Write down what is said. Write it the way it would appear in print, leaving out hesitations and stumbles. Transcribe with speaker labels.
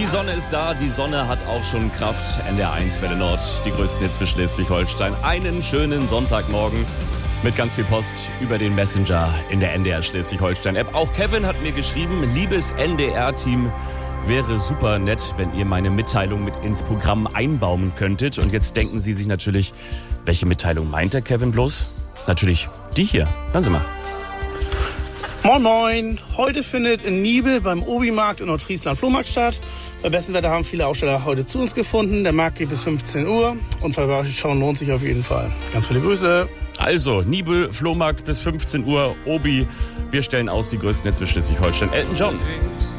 Speaker 1: Die Sonne ist da, die Sonne hat auch schon Kraft. NDR1 Welle Nord, die größten Hits für Schleswig-Holstein. Einen schönen Sonntagmorgen mit ganz viel Post über den Messenger in der NDR Schleswig-Holstein-App. Auch Kevin hat mir geschrieben, liebes NDR-Team, wäre super nett, wenn ihr meine Mitteilung mit ins Programm einbauen könntet. Und jetzt denken Sie sich natürlich, welche Mitteilung meint der Kevin bloß? Natürlich die hier. Hören Sie mal.
Speaker 2: Moin Moin, heute findet in Niebel beim Obi-Markt in Nordfriesland Flohmarkt statt. Bei bestem Wetter haben viele Aussteller heute zu uns gefunden. Der Markt geht bis 15 Uhr und vorbeischauen lohnt sich auf jeden Fall. Ganz viele Grüße.
Speaker 1: Also, Niebel, Flohmarkt bis 15 Uhr, Obi. Wir stellen aus die größten Hits für Schleswig-Holstein. Elton John.